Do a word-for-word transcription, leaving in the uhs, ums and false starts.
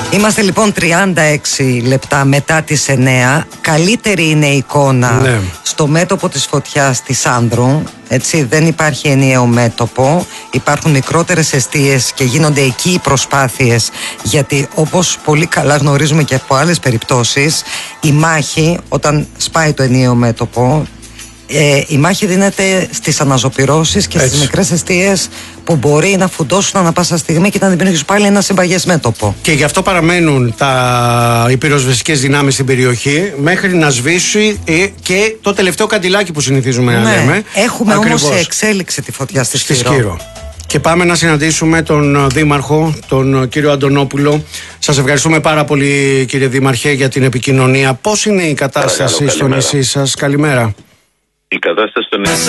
Είμαστε λοιπόν τριάντα έξι λεπτά μετά τις εννέα. Καλύτερη είναι η εικόνα ναι. στο μέτωπο της φωτιάς της Άνδρου. Έτσι, δεν υπάρχει ενιαίο μέτωπο. Υπάρχουν μικρότερες εστίες και γίνονται εκεί οι προσπάθειες. Γιατί όπως πολύ καλά γνωρίζουμε και από άλλες περιπτώσεις, η μάχη όταν σπάει το ενιαίο μέτωπο, Ε, η μάχη δίνεται στις αναζωπυρώσεις και στις μικρές εστίες που μπορεί να φουντώσουν ανά πάσα στιγμή και να δημιουργήσουν πάλι ένα συμπαγές μέτωπο. Και γι' αυτό παραμένουν τα, οι πυροσβεστικές δυνάμεις στην περιοχή μέχρι να σβήσει ε, και το τελευταίο καντιλάκι που συνηθίζουμε ναι. να λέμε. Έχουμε όμως σε εξέλιξη τη φωτιά στη, στη Σκύρο. Σκύρο. Και πάμε να συναντήσουμε τον Δήμαρχο, τον κύριο Αντωνόπουλο. Σας ευχαριστούμε πάρα πολύ, κύριε Δήμαρχε, για την επικοινωνία. Πώς είναι η κατάσταση Παρακαλώ, στο νησί σας? Καλημέρα. Η κατάσταση στο νησί